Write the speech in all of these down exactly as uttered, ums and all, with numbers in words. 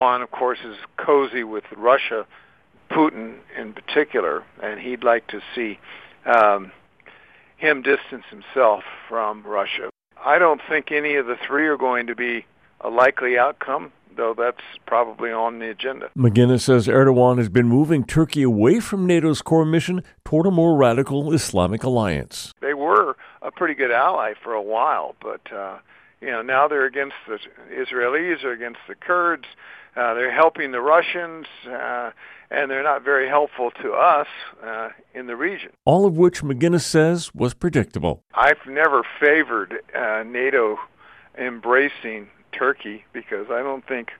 Erdogan, of course, is cozy with Russia, Putin in particular, and he'd like to see um, him distance himself from Russia. I don't think any of the three are going to be a likely outcome, though that's probably on the agenda. McGinnis says Erdogan has been moving Turkey away from NATO's core mission toward a more radical Islamic alliance. They were a pretty good ally for a while, but uh, you know now they're against the Israelis, or against the Kurds. Uh, they're helping the Russians, uh, and they're not very helpful to us uh, in the region. All of which McGinnis says was predictable. I've never favored uh, NATO embracing Turkey because I don't think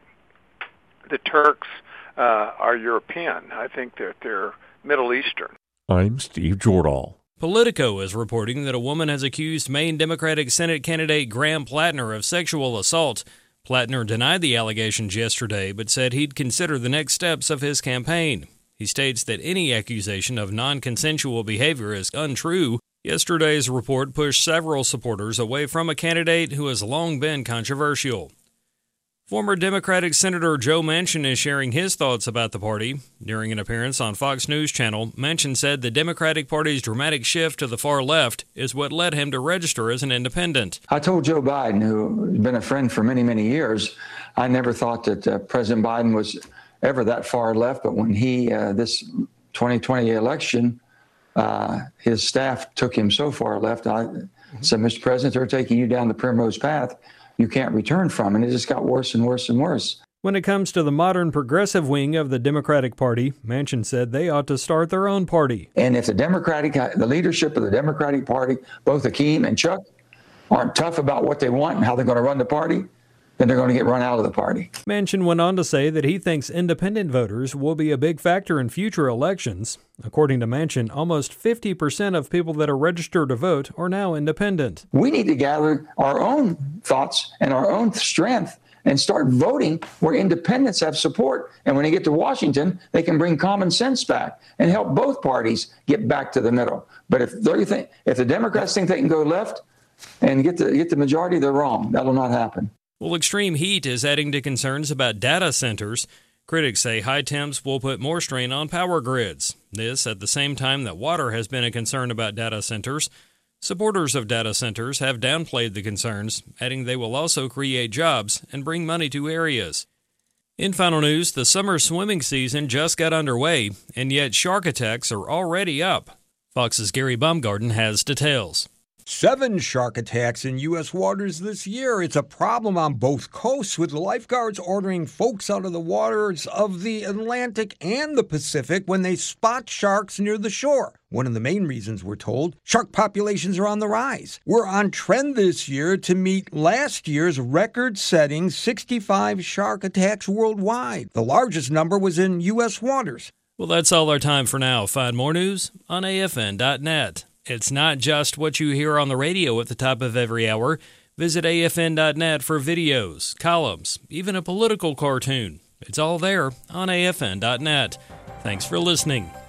the Turks uh, are European. I think that they're Middle Eastern. I'm Steve Jordahl. Politico is reporting that a woman has accused Maine Democratic Senate candidate Graham Plattner of sexual assault. Plattner denied the allegations yesterday, but said he'd consider the next steps of his campaign. He states that any accusation of non-consensual behavior is untrue. Yesterday's report pushed several supporters away from a candidate who has long been controversial. Former Democratic Senator Joe Manchin is sharing his thoughts about the party. During an appearance on Fox News Channel, Manchin said the Democratic Party's dramatic shift to the far left is what led him to register as an independent. I told Joe Biden, who has been a friend for many, many years, I never thought that uh, President Biden was ever that far left, but when he, uh, this twenty twenty election, uh, his staff took him so far left, I mm-hmm. said, Mister President, they're taking you down the primrose path you can't return from, and it just got worse and worse and worse. When it comes to the modern progressive wing of the Democratic Party, Manchin said they ought to start their own party. And if the Democratic, the leadership of the Democratic Party, both Akeem and Chuck, aren't tough about what they want and how they're going to run the party, then they're going to get run out of the party. Manchin went on to say that he thinks independent voters will be a big factor in future elections. According to Manchin, almost fifty percent of people that are registered to vote are now independent. We need to gather our own thoughts and our own strength and start voting where independents have support. And when they get to Washington, they can bring common sense back and help both parties get back to the middle. But if they think, if the Democrats think they can go left and get the, get the majority, they're wrong. That'll not happen. Well, extreme heat is adding to concerns about data centers. Critics say high temps will put more strain on power grids. This at the same time that water has been a concern about data centers. Supporters of data centers have downplayed the concerns, adding they will also create jobs and bring money to areas. In final news, the summer swimming season just got underway, and yet shark attacks are already up. Fox's Gary Baumgarten has details. Seven shark attacks in U S waters this year. It's a problem on both coasts, with lifeguards ordering folks out of the waters of the Atlantic and the Pacific when they spot sharks near the shore. One of the main reasons, we're told, shark populations are on the rise. We're on trend this year to meet last year's record-setting sixty-five shark attacks worldwide. The largest number was in U S waters. Well, that's all our time for now. Find more news on A F N dot net. It's not just what you hear on the radio at the top of every hour. Visit A F N dot net for videos, columns, even a political cartoon. It's all there on A F N dot net. Thanks for listening.